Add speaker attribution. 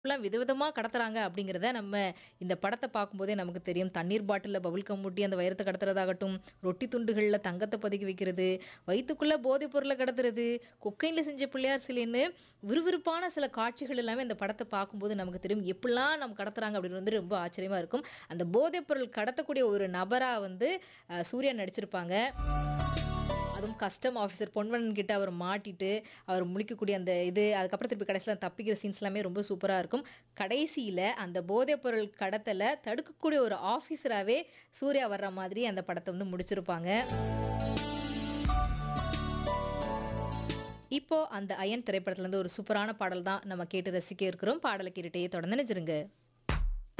Speaker 1: இப்படிலாம் விதவிதமா கடத்துறாங்க அப்படிங்கிறத நம்ம இந்த படத்த பார்க்கும்போதே நமக்கு தெரியும். தண்ணீர் பாட்டில்ல பபுள் கம் மூட்டி அந்த வைரத்த கடத்துறதாகட்டும், ரொட்டி துண்டுகள்ல தங்கத்த பதுக்கி வைக்கிறது, வயித்துக்குள்ள போதைப் பொருள கடத்துறது, கொக்கைன்ல செஞ்ச பிள்ளையார் சிலைன்னு விறுவிறுப்பான சில காட்சிகள் எல்லாமே இந்த படத்த பார்க்கும்போது நமக்கு தெரியும். எப்படிலாம் நம்ம கடத்துறாங்க அப்படின்னு வந்து ரொம்ப ஆச்சரியமா இருக்கும். அந்த போதைப் பொருள் கடத்தக்கூடிய ஒரு நபரா வந்து சூர்யா நடிச்சிருப்பாங்க. அதுவும் கஸ்டம் ஆஃபீசர் பொன்வண்ணன் கிட்ட அவர் மாட்டிட்டு, அவர் முழிக்கக்கூடிய அந்த இது, அதுக்கப்புறம் திருப்பி கடைசில தப்பிக்கிற சீன்ஸ் எல்லாமே ரொம்ப சூப்பரா இருக்கும். கடைசியில அந்த போதைப் பொருள் கடத்தல தடுக்கக்கூடிய ஒரு ஆஃபீசராவே சூர்யா வர்ற மாதிரி அந்த படத்த வந்து முடிச்சிருப்பாங்க. இப்போ அந்த அயன் திரைப்படத்துல இருந்து ஒரு சூப்பரான பாடல் தான் நம்ம கேட்டு ரசிக்க இருக்கிறோம். பாடல கேட்டுட்டே தொடர்ந்து இணைஞ்சிருங்க.